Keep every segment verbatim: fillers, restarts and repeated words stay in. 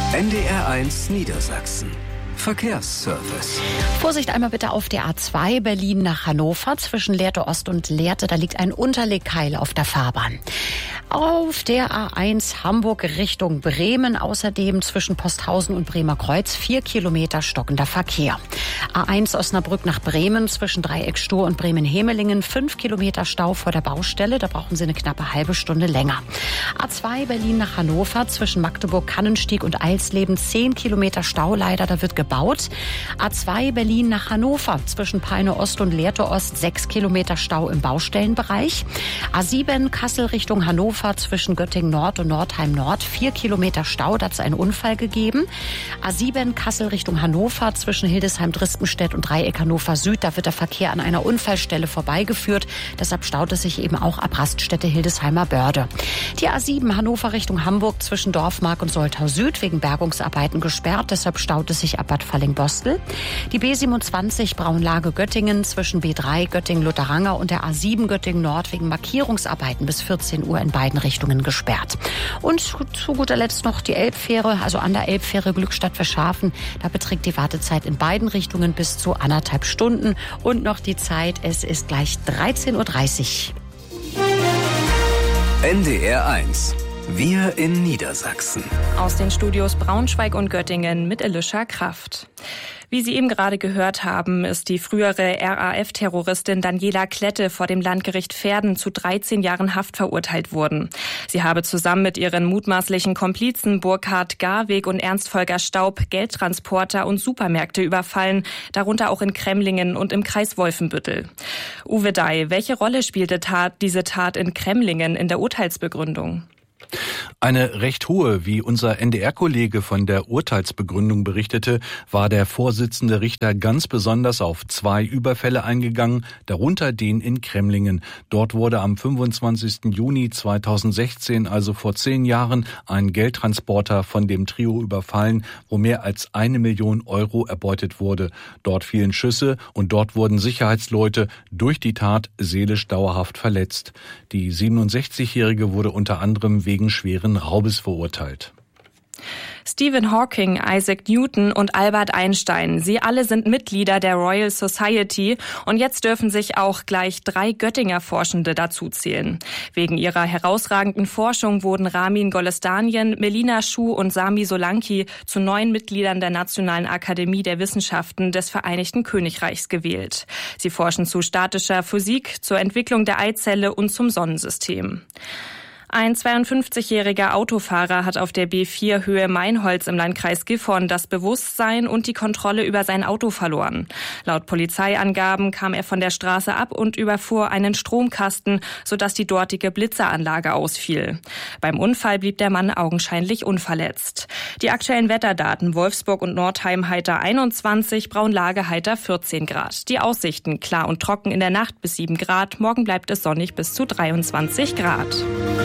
N D R eins Niedersachsen. Verkehrsservice. Vorsicht einmal bitte auf der A zwei Berlin nach Hannover zwischen Lehrte Ost und Lehrte. Da liegt ein Unterlegkeil auf der Fahrbahn. Auf der A eins Hamburg Richtung Bremen außerdem zwischen Posthausen und Bremer Kreuz vier Kilometer stockender Verkehr. A eins Osnabrück nach Bremen zwischen Dreieck Stur und Bremen-Hemelingen fünf Kilometer Stau vor der Baustelle. Da brauchen Sie eine knappe halbe Stunde länger. A zwei Berlin nach Hannover zwischen Magdeburg-Kannenstieg und Eilsleben zehn Kilometer Stau. Leider, da wird gebaut. A zwei Berlin nach Hannover zwischen Peine Ost und Lehrte Ost sechs Kilometer Stau im Baustellenbereich. A sieben Kassel Richtung Hannover zwischen Göttingen Nord und Nordheim Nord vier Kilometer Stau. Da hat es einen Unfall gegeben. A sieben Kassel Richtung Hannover zwischen Hildesheim-Drispenstedt und Dreieck Hannover Süd. Da wird der Verkehr an einer Unfallstelle vorbeigeführt. Deshalb staut es sich eben auch ab Raststätte Hildesheimer Börde. Die A sieben Hannover Richtung Hamburg zwischen Dorfmark und Soltau Süd wegen Bergungsarbeiten gesperrt. Deshalb staut es sich ab Bad Falling-Bostel. Die B siebenundzwanzig Braunlage Göttingen zwischen B drei Göttingen-Lutheranger und der A sieben Göttingen Nord wegen Markierungsarbeiten bis vierzehn Uhr in beiden Richtungen gesperrt. Und zu guter Letzt noch die Elbfähre, also an der Elbfähre Glückstadt-Verschafen. Da beträgt die Wartezeit in beiden Richtungen bis zu anderthalb Stunden. Und noch die Zeit, es ist gleich dreizehn Uhr dreißig. N D R eins. Wir in Niedersachsen. Aus den Studios Braunschweig und Göttingen mit Elisha Kraft. Wie Sie eben gerade gehört haben, ist die frühere R A F-Terroristin Daniela Klette vor dem Landgericht Verden zu dreizehn Jahren Haft verurteilt worden. Sie habe zusammen mit ihren mutmaßlichen Komplizen Burkhard Garweg und Ernst-Volker Staub Geldtransporter und Supermärkte überfallen, darunter auch in Cremlingen und im Kreis Wolfenbüttel. Uwe Dey, welche Rolle spielte Tat, diese Tat in Cremlingen in der Urteilsbegründung? Eine recht hohe, wie unser N D R-Kollege von der Urteilsbegründung berichtete, war der Vorsitzende Richter ganz besonders auf zwei Überfälle eingegangen, darunter den in Cremlingen. Dort wurde am fünfundzwanzigsten Juni zweitausendsechzehn, also vor zehn Jahren, ein Geldtransporter von dem Trio überfallen, wo mehr als eine Million Euro erbeutet wurde. Dort fielen Schüsse und dort wurden Sicherheitsleute durch die Tat seelisch dauerhaft verletzt. Die siebenundsechzigjährige wurde unter anderem wegen schweren Raubes verurteilt. Stephen Hawking, Isaac Newton und Albert Einstein. Sie alle sind Mitglieder der Royal Society und jetzt dürfen sich auch gleich drei Göttinger Forschende dazuzählen. Wegen ihrer herausragenden Forschung wurden Ramin Golestanien, Melina Schuh und Sami Solanki zu neuen Mitgliedern der Nationalen Akademie der Wissenschaften des Vereinigten Königreichs gewählt. Sie forschen zu statischer Physik, zur Entwicklung der Eizelle und zum Sonnensystem. Ein zweiundfünfzigjähriger Autofahrer hat auf der B vier Höhe Meinholz im Landkreis Gifhorn das Bewusstsein und die Kontrolle über sein Auto verloren. Laut Polizeiangaben kam er von der Straße ab und überfuhr einen Stromkasten, sodass die dortige Blitzeranlage ausfiel. Beim Unfall blieb der Mann augenscheinlich unverletzt. Die aktuellen Wetterdaten: Wolfsburg und Nordheim heiter einundzwanzig, Braunlage heiter vierzehn Grad. Die Aussichten: klar und trocken in der Nacht bis sieben Grad, morgen bleibt es sonnig bis zu dreiundzwanzig Grad.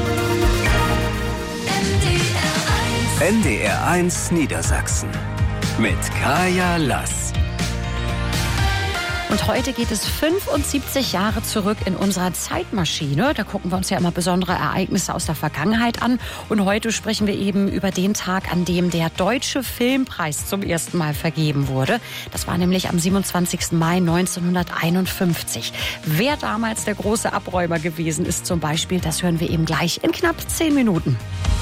N D R eins Niedersachsen mit Kaya Lass. Und heute geht es fünfundsiebzig Jahre zurück in unserer Zeitmaschine. Da gucken wir uns ja immer besondere Ereignisse aus der Vergangenheit an. Und heute sprechen wir eben über den Tag, an dem der Deutsche Filmpreis zum ersten Mal vergeben wurde. Das war nämlich am siebenundzwanzigsten Mai neunzehnhunderteinundfünfzig. Wer damals der große Abräumer gewesen ist zum Beispiel, das hören wir eben gleich in knapp zehn Minuten.